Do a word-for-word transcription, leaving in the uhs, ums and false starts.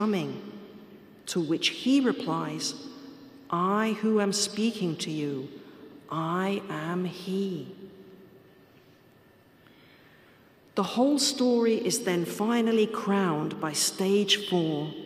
coming, to which he replies, I who am speaking to you, I am he. The whole story is then finally crowned by stage four,